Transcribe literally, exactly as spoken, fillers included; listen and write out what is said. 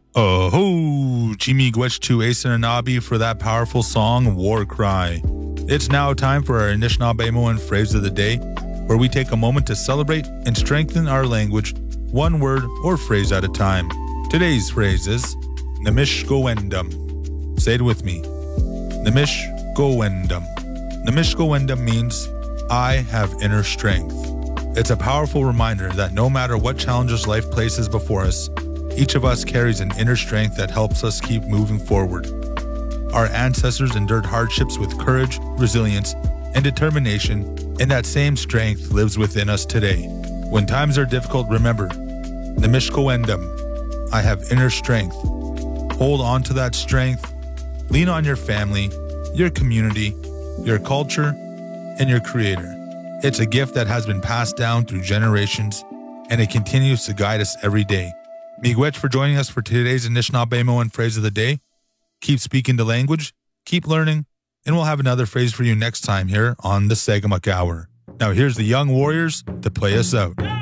Oh ho! Chimigwech to Asananabi for that powerful song, War Cry. It's now time for our Anishinaabemowin phrase of the day, where we take a moment to celebrate and strengthen our language, one word or phrase at a time. Today's phrase is Namishgowendam. Say it with me. Namishgowendam. Namishgowendam means I have inner strength. It's a powerful reminder that no matter what challenges life places before us, each of us carries an inner strength that helps us keep moving forward. Our ancestors endured hardships with courage, resilience, and determination, and that same strength lives within us today. When times are difficult, remember, Namishgowendam, I have inner strength. Hold on to that strength. Lean on your family, your community, your culture, and your creator. It's a gift that has been passed down through generations, and it continues to guide us every day. Miigwech for joining us for today's Anishinaabemowin phrase of the day. Keep speaking the language, keep learning, and we'll have another phrase for you next time here on the Sagamuk Hour. Now here's the Young Warriors to play us out.